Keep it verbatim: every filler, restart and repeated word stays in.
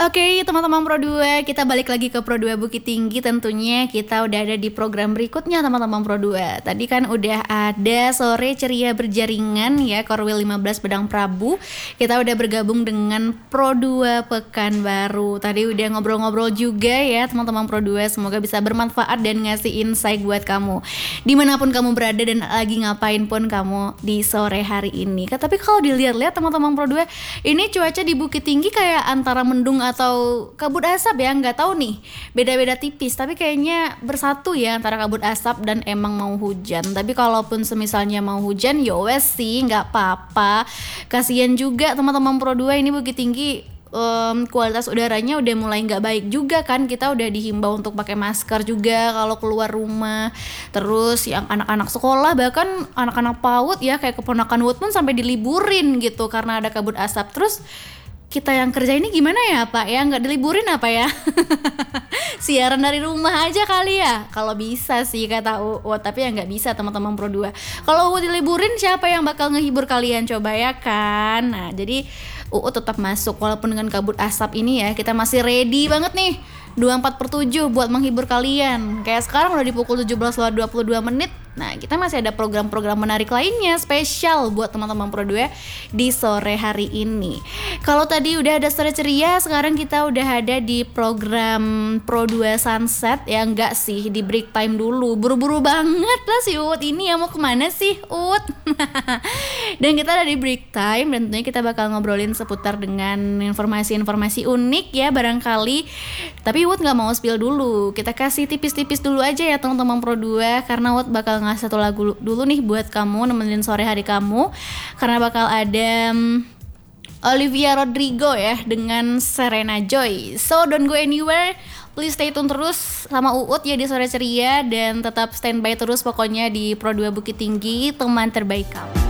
Oke, teman-teman Pro dua, kita balik lagi ke Pro dua Bukit Tinggi. Tentunya kita udah ada di program berikutnya teman-teman Pro dua. Tadi kan udah ada Sore Ceria Berjaringan ya, Korwil lima belas Pedang Prabu. Kita udah bergabung dengan Pro dua Pekanbaru. Tadi udah ngobrol-ngobrol juga ya teman-teman Pro dua. Semoga bisa bermanfaat dan ngasih insight buat kamu dimanapun kamu berada dan lagi ngapain pun kamu di sore hari ini. Tapi kalau dilihat-lihat teman-teman Pro dua, ini cuaca di Bukit Tinggi kayak antara mendung atau kabut asap ya, nggak tahu nih, beda-beda tipis, tapi kayaknya bersatu ya antara kabut asap dan emang mau hujan. Tapi kalaupun semisalnya mau hujan, ya wes sih, nggak apa-apa. Kasian juga teman-teman Pro dua, ini Bukit Tinggi um, kualitas udaranya udah mulai nggak baik juga kan. Kita udah dihimbau untuk pakai masker juga kalau keluar rumah. Terus yang anak-anak sekolah, bahkan anak-anak PAUD ya, kayak keponakan Wood pun sampai diliburin gitu karena ada kabut asap. Terus kita yang kerja ini gimana ya Pak ya, nggak diliburin apa ya? Siaran dari rumah aja kali ya, kalau bisa sih kata U U. Tapi ya nggak bisa teman-teman Pro dua. Kalau U U diliburin, siapa yang bakal ngehibur kalian coba ya kan? Nah jadi U U tetap masuk walaupun dengan kabut asap ini ya. Kita masih ready banget nih dua puluh empat per tujuh buat menghibur kalian. Kayak sekarang udah di pukul tujuh belas lewat dua puluh dua menit. Nah kita masih ada program-program menarik lainnya spesial buat teman-teman Pro dua di sore hari ini. Kalau tadi udah ada Sore Ceria, sekarang kita udah ada di program Pro dua Sunset. Ya enggak sih, di break time dulu. Buru-buru banget lah si Ut ini ya, mau kemana sih Ut? Dan kita ada di break time dan tentunya kita bakal ngobrolin seputar dengan informasi-informasi unik ya barangkali. Tapi Ut gak mau spill dulu, kita kasih tipis-tipis dulu aja ya teman-teman Pro dua, karena Ut bakal ngasih satu lagu dulu nih buat kamu nemenin sore hari kamu, karena bakal ada um, Olivia Rodrigo ya dengan Serena Joy. So don't go anywhere, please stay tune terus sama Uut ya di Sore Ceria, dan tetap standby terus pokoknya di Pro dua Bukit Tinggi, teman terbaik kamu.